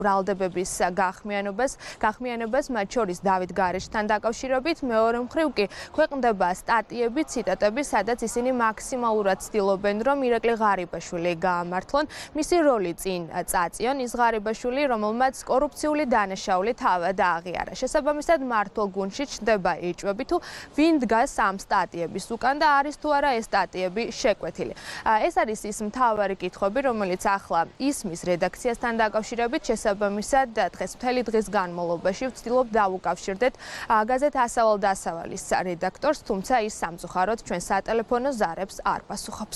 ბრალდებების გახმიანებას, მათ შორის დავით გარეშთან დაკავშირებით, მეორე მხრივ კი ქვეყნდება სტატიები, ციტატები, სადაც ისინი მაქსიმალურად ცდილობენ, რომ ირაკლი ღარიბაშვილი გაამართლონ, მისი როლი წინ წაწიონ, ის ღარიბაშვილი, რომელმაც კორუფციული დანაშაული თავად აღიარა. შესაბამისად, მმართველ გუნდში ჩნდება ეჭვები, თუ ვინ დგას ამ სტატიების უკან და არის თუ არა ეს სტატიები შეკვეთილი. ეს არის ის მთავარი კითხვები, რომელიც ახლა ისმის რედაქციასთან დაკავშირებით, შესაბამისად, დღეს მთელი დღის განმავლობაში ვცდილობ დავუკავშირდეთ გაზეთ ასავალ-დასავალის რედაქტორს, თუმცა ის სამწუხაროდ ჩვენ სატელეფონო ზარებს არ პასუხობს.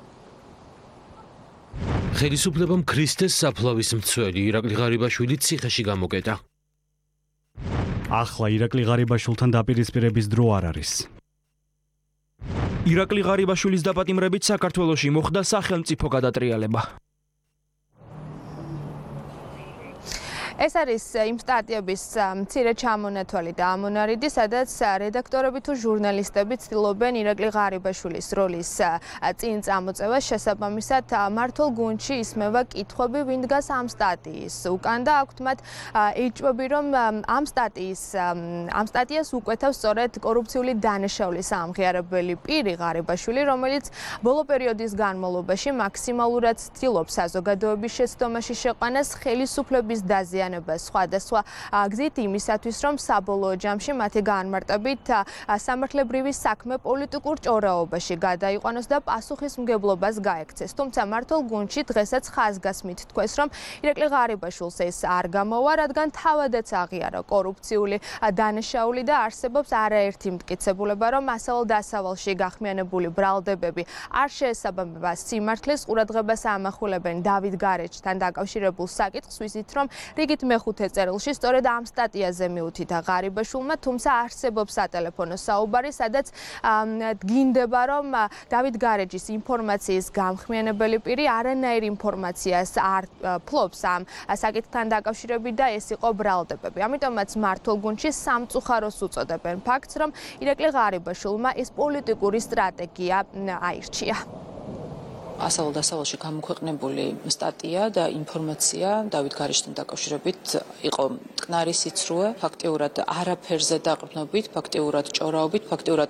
ხელისუფლებამ ქრისტეს საფლავის მცველი ირაკლი ღარიბაშვილი ციხეში გამოკეტა. ახლა ირაკლი ღარიბაშვილთან დაპირისპირების დრო არ არის. ირაკლი ღარიბაშვილის დაპატიმრებით საქართველოში მოხდა სახელმწიფო გადატრიალება. ეს არის იმ სტატიების მცირე ჩამონათვალი და ამონარიდი, სადაც რედაქტორები თუ ჟურნალისტები ცდილობენ ირაკლი ღარიბაშვილის როლის წინ წამოწევას, შესაბამისად მმართველ გუნდში ისმევა კითხვები, ვინ დგას ამ სტატიის უკან და აქვთ მათ ეჭვები, რომ ამ სტატიას უკვეთავს სწორედ კორუფციული დანაშაულის ამღიარებელი პირი ღარიბაშვილი, რომელიც ბოლო პერიოდის განმავლობაში მაქსიმალურად ცდილობს საზოგადოების შეცდომაში შეყვანას ხელისუფლების დაზიანებას სხვადასხვა გზით იმისათვის, რომ საბოლოო ჯამში მათი განმარტებით სამართლებრივი საქმე პოლიტიკურ ჭორაობაში გადაიყვანოს და პასუხისმგებლობას გაექცეს. თუმცა მმართველ გუნდში დღესაც ხაზგასმით თქვეს, რომ ირაკლი ღარიბაშვილს ეს არ გამოვა, რადგან თავადაც აღიარა კორუფციული დანაშაული და არსებობს არაერთი მტკიცებულება, რომ ასავალ-დასავალში გახმიანებული ბრალდებები არ შეესაბამება სიმართლეს, ყურადღებას ამახვილებენ დავით გარეჯთან დაკავშირებულ საკითხს, ვიზით რომ რიგით მეხუთე წერილში სწორედ ამ სტატიაზე მიუთითა ღარიბაშვილმა, თუმცა არსებობს სატელეფონო საუბარი, სადაც დგინდება, რომ დავით გარეჯის ინფორმაციის გამხმიანებელი პირი არანაირ ინფორმაციას არ ფლობს ამ საკითხთან დაკავშირებით და ეს იყო ბრალდებები. ამიტომაც მმართველ გუნდში სამწუხაროს უწოდებენ ფაქტს, რომ ირაკლი ღარიბაშვილმა ეს პოლიტიკური სტრატეგია აირჩია. ასავალ-დასავალში გამოქვეყნებული სტატია და ინფორმაცია დავით გარეჯთან დაკავშირებით იყო მტკნარი სიცრუე, ფაქტიურად არაფერზე დაყრდნობით, ფაქტიურად ჭორაობით, ფაქტიურად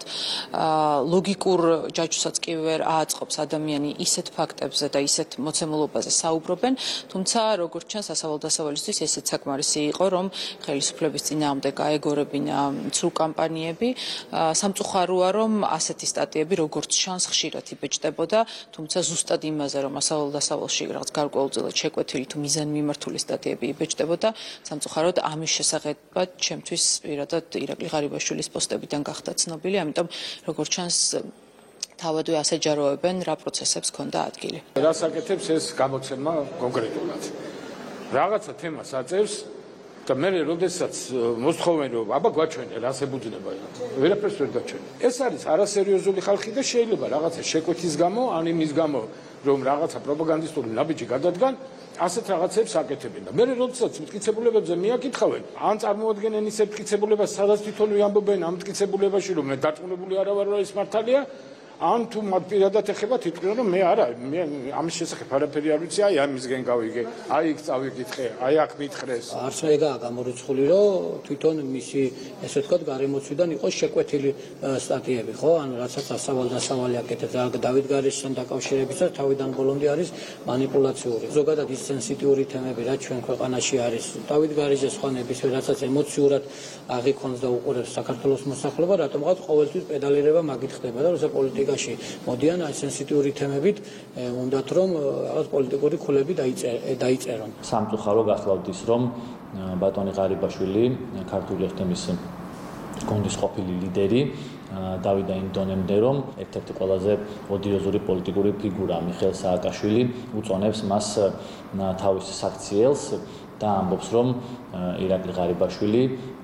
ლოგიკურ ჯაჭვსაც კი ვერ ააწყობს ადამიანი ისეთ ფაქტებზე და ისეთ მოცემულობაზე საუბრობენ, თუმცა როგორც ჩანს ასავალ-დასავალისთვის ესეც საკმარისი იყო, რომ ხელისუფლების წინააღმდეგ გაეგორებინა ცრუ კამპანიები. სამწუხაროა, რომ ასეთი სტატიები როგორც ჩანს ხშირად იბეჭდებოდა, თუმცა ზუსტად იმაზე, რომ ასავალ-დასავალში რაღაც გარკვეულწილად შეკვეთილი თუ მიზანმიმართული სტატიები იბეჭდებოდა, სამწუხაროდ ამის შესახებად ჩემთვის პირადად ირაკლი ღარიბაშვილის პოსტებიდან გახდა ცნობილი, ამიტომ როგორც ჩანს თავადვე ასაჯაროებენ რა პროცესებს ჰქონდა ადგილი. რას აკეთებს ეს გამოცემა კონკრეტულად? რაღაცა თემას აწევს და მე როდესაც მოსთხოვენ რომ აბა გვაჩვენე რას ებუძნება, ვერაფერს ვერ გაჩვენე. ეს არის არასერიოზული ხალხი და შეიძლება რაღაცა შეკვეთის გამო, ან იმის გამო, რომ რაღაცა პროპაგანდისტული ნაბიჯი გადადგან, ასეთ რაღაცებს აკეთებენ. და მე როდესაც მტკიცებულებებზე მიაკითხავენ, ან წარმოადგენენ ისეთ მტკიცებულებას, სადაც თვითონ ვიამბობენ ამ მტკიცებულებაში, რომ მე დარწმუნებული არ ვარ, რომ ეს მართალია, ან თუ მათ პირადად ეხება თვითონ რომ მე არა, მე ამის შესახებ არაფერი არ ვიცი, აი ამისგენ გავიგე, აი იქ წავიკითხე, აი აქ მითხრეს. არც ეგაა გამორიცხული, რომ თვითონ მისი ესე ვთქვათ გარემოცვიდან იყოს შეკვეთილი სტატიები, ხო? ანუ რასაც ასავალ-დასავალი აკეთებს დავით გარეჯთან დაკავშირებით და თავიდან ბოლომდე არის манипуляციური. ზოგადად ის სენსიტიური თემები, რაც ჩვენ ქვეყანაში არის, დავით გარეჯის ხანების, რასაც ემოციურად აღიქონს და უყურებს საქართველოს მოსახლეობა, რატომღაც ყოველთვის პედალირება მაგით ხდება და როცა პოლიტიკაში მოდიან აი სენსიტიური თემებით, უნდათ რომ რაღაც პოლიტიკური ქულები დაიწერონ. სამწუხარო გახლავთ ის, რომ ბატონი ღარიბაშვილი ქართული ეხთემის გუნდის ყოფილი ლიდერი დავიდა იმ დონემდე, რომ ერთ-ერთი ყველაზე ოდიოზური პოლიტიკური ფიგურა მიხეილ სააკაშვილი უწონებს მას თავის საქციელს და ამბობს, რომ ირაკლი ღარიბაშვილი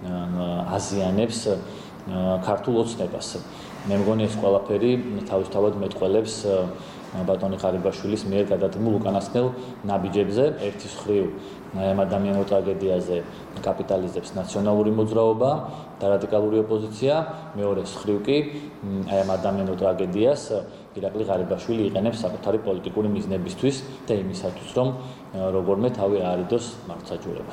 აზიანებს ქართულ ოცნებას. მე მგონი ეს ყველაფერი თავისთავად მეტყველებს ბატონი ღარიბაშვილის მიერ გადადგმულ უკანასკნელ ნაბიჯებზე. ერთი მხრივ აი ამ ადამიანურ ტრაგედიაზე კაპიტალიზებს ნაციონალური მოძრაობა და რადიკალური ოპოზიცია, მეორე მხრივ კი აი ამ ადამიანურ ტრაგედიას ირაკლი ღარიბაშვილი იყენებს საკუთარი პოლიტიკური მიზნებისთვის და იმისათვის, რომ როგორმე თავი აარიდოს მართლმსაჯულებას.